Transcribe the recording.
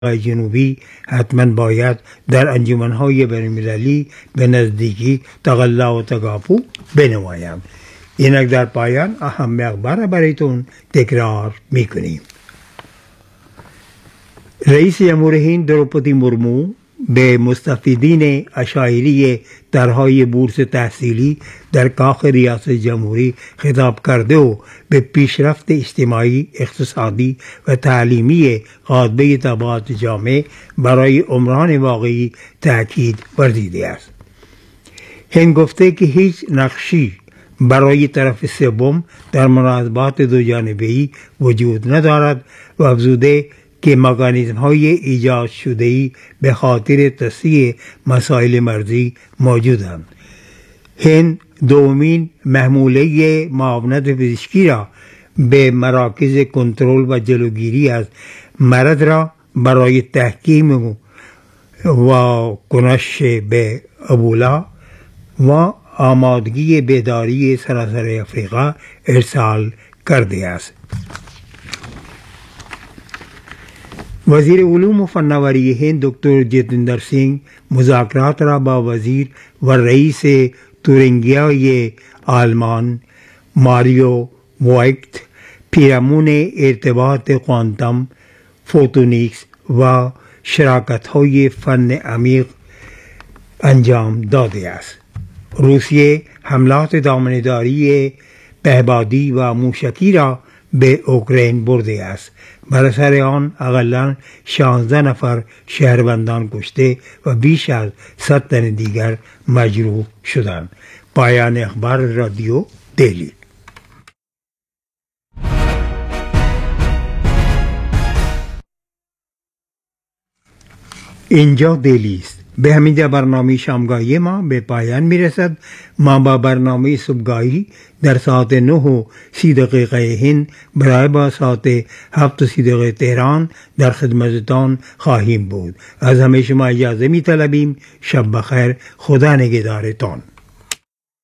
جنوبی حتما باید در انجمنهای بین‌المللی به نزدیکی تقلا و تکاپو بنمایند. اینک در پایان اهم مقدار برایتون تکرار میکنیم. رئیس جمهور هند دروپدی مرمو به مستفیدین اشایری طرحهای بورس تحصیلی در کاخ ریاست جمهوری خطاب کرده و به پیشرفت اجتماعی، اقتصادی و تعلیمی قاطبه طبقات جامعه برای عمران واقعی تاکید ورزیده است. هند گفته که هیچ نقشی برای طرف سوم در مناسبات دوجانبه‌ای وجود ندارد و افزوده که مکانیزم های ایجاد شده‌ای به خاطر تصحیح مسائل مرزی موجودند. هند دومین محموله معاونت پزشکی را به مراکز کنترل و جلوگیری از مرض را برای تحکیم و کنش به ابولا و آمادگی بیداری سراسر افریقا ارسال کرده است. وزیر علوم و فناوری هند دکتر جتیندر سنگھ مذاکرات را با وزیر و رئیس تورنگیای آلمان ماریو وایکت پیرامون ارتباط کوانتم، فوتونیکس و شراکت‌های فن عمیق انجام داده است. روسیه حملات دامنه‌داری پهپادی و موشکی را به اوکراین برده است. بر اثر آن اقلاً 16 نفر شهروندان کشته و بیش از 100 تن دیگر مجروح شدند. پایان اخبار رادیو دلی. اینجا دلی است. به همینجا برنامه شامگاهی ما به پایان میرسد. ما با برنامه صبحگاهی در ساعت 9:30 هند برای با ساعت 7:30 تهران در خدمتتان خواهیم بود. از همه شما اجازه می طلبیم. شب بخیر. خدا نگهدارتان.